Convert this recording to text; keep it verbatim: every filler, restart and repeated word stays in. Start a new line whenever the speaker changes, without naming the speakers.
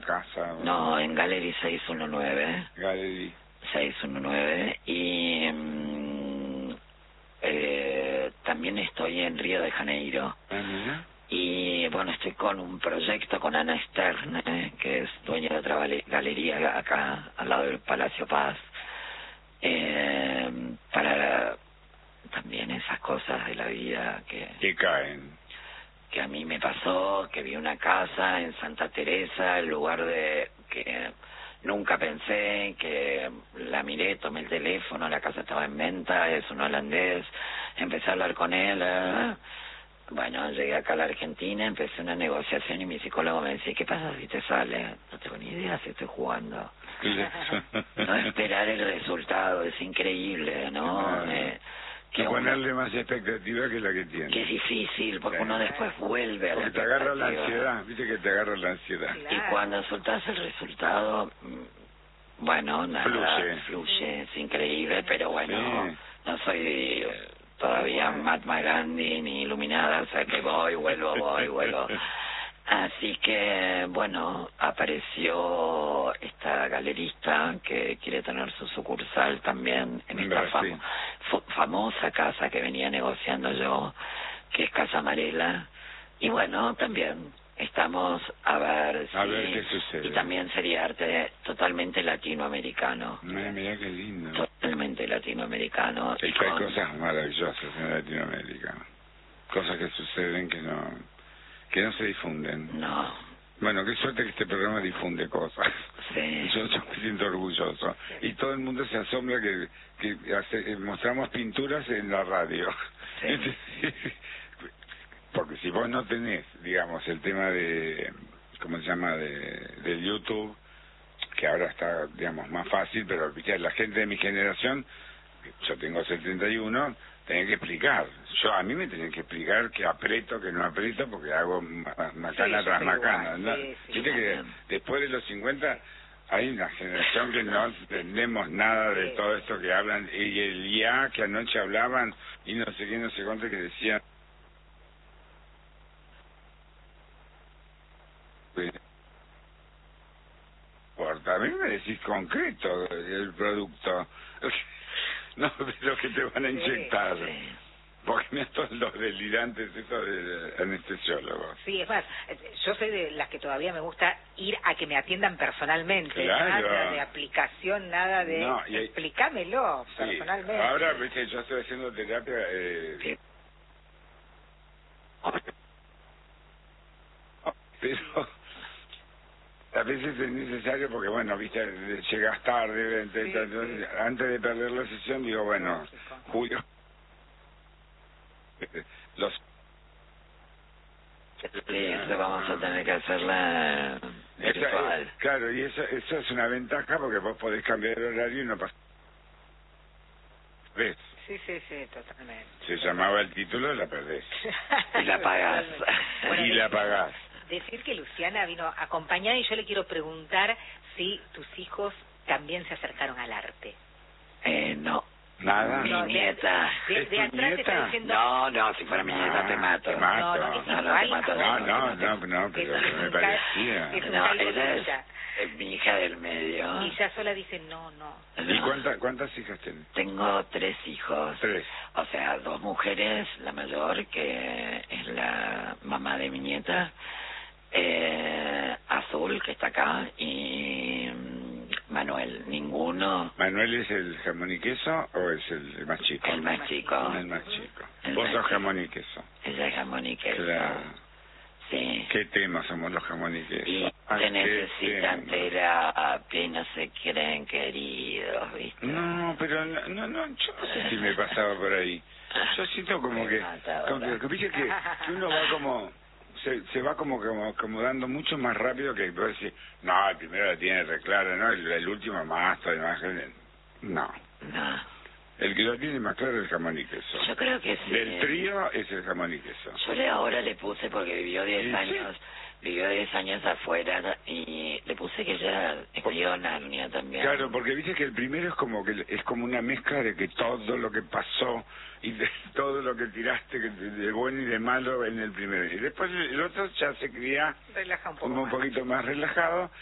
casa?
No, en Gallery seiscientos diecinueve.
Gallery.
seiscientos diecinueve. Y mm, eh, también estoy en Río de Janeiro.
Ah, mira.
Y bueno, estoy con un proyecto con Ana Stern, eh, que es dueña de otra galería acá, al lado del Palacio Paz, eh, para también esas cosas de la vida que...
Que caen.
Que a mí me pasó, que vi una casa en Santa Teresa, el lugar de que nunca pensé, que la miré, tomé el teléfono, la casa estaba en venta, es un holandés, empecé a hablar con él... Eh, Bueno, llegué acá a la Argentina, empecé una negociación y mi psicólogo me decía, ¿qué pasa si te sale? No tengo ni idea si estoy jugando. No esperar el resultado, es increíble, ¿no?
Ah,
eh, que
no
uno,
ponerle más expectativa que la que tiene.
que es difícil, porque uno después vuelve a la
Porque te agarra la
expectativa.
ansiedad, viste que te agarra la ansiedad.
Y cuando soltás el resultado, bueno, nada,
Fluye.
fluye, es increíble, pero bueno,
Sí.
no soy... todavía Mahatma Gandhi ni iluminada, o sea que voy, vuelvo, voy, vuelvo. Así que, bueno, apareció esta galerista que quiere tener su sucursal también en esta fam famosa casa que venía negociando yo, que es Casa Amarela. Y bueno, también estamos a ver si...
A ver qué sucede.
Y también sería arte totalmente latinoamericano.
Mira, mira qué lindo.
Totalmente latinoamericano.
Es que hay cosas maravillosas en Latinoamérica. Cosas que suceden que no que no se difunden.
No.
Bueno, qué suerte que este programa difunde cosas.
Sí.
Yo, yo me siento orgulloso. Y todo el mundo se asombra que, que hace, mostramos pinturas en la radio.
Sí.
Porque si vos no tenés, digamos, el tema de, ¿cómo se llama?, de, de YouTube, que ahora está, digamos, más fácil, pero ¿viste? La gente de mi generación, yo tengo setenta y uno, tenía que explicar. Yo A mí me tenían que explicar que aprieto, que no aprieto, porque hago macana
sí,
tras macana.
igual,
¿no?
sí, sí,
Viste que después de los cincuenta hay una generación que no entendemos nada de
sí.
todo esto que hablan, y el ya que anoche hablaban, y no sé qué, no sé cuánto, que decían... A mí me decís concreto el producto. No, pero que te van a inyectar. Sí, sí. Porque mira todos los delirantes esos de anestesiólogos.
Sí, es más, yo soy de las que todavía me gusta ir a que me atiendan personalmente.
Claro.
Nada de aplicación, nada de...
No, y...
explícamelo
sí.
Personalmente.
Ahora, viste, yo estoy haciendo terapia... Eh...
Sí.
Pero... a veces es necesario porque, bueno, viste, llegas tarde, entonces, sí, sí. Antes de perder la sesión, digo, bueno, Julio, los...
Sí, eso vamos a tener que hacerla virtual.
Esa, claro, y eso, eso es una ventaja porque vos podés cambiar el horario y no pasa... ¿Ves?
Sí, sí, sí, totalmente.
Se llamaba el título, la perdés.
Y la pagás.
Bueno,
y la pagás.
Decir que Luciana vino acompañada, y yo le quiero preguntar si tus hijos también se acercaron al arte.
Eh, no.
Nada.
Mi
no,
nieta.
De, de, de atrás
nieta?
te está diciendo...
No, no, si fuera mi nieta
ah,
te mato.
Te mato.
No, no,
no, no, te mato.
No, no, no, no, pero
es
me
un
parecía.
Es un
no,
calvo
ella es,
tuya.
es mi hija del medio.
Y ella sola dice no, no.
¿Y cuánta, cuántas hijas tenés?
Tengo tres hijos.
Tres.
O sea, dos mujeres, la mayor, que es la mamá de mi nieta, eh, Azul, que está acá, y Manuel, ninguno.
¿Manuel es el jamón y queso o es el más chico?
El más chico.
El más chico.
El
Vos
más
sos
chico.
jamón y queso.
Ella es jamón y queso.
Claro.
Sí.
¿Qué temas somos los jamón y queso?
Y
Ah,
se necesitan
tema.
terapia y no se creen queridos, ¿viste?
No, pero no, no, no, yo no sé si me pasaba por ahí. Yo siento como que, como que, que, viste que, que uno va como, se, se va como, como acomodando mucho más rápido que vos decís, no, el primero la tiene re clara, ¿no? El, el último más, todo más, no.
No.
El que lo tiene más claro es el jamón y queso.
Yo creo que sí.
Del trío es el jamón y queso.
Yo le ahora le puse, porque vivió diez
¿Sí?
años, vivió diez años afuera, y le puse que ella estudió Narnia también.
Claro, porque viste que el primero es como que es como una mezcla de que todo lo que pasó y de todo lo que tiraste que de bueno y de malo en el primero. Y después el otro ya se cría
Relaja un poco
como un
más.
poquito más relajado.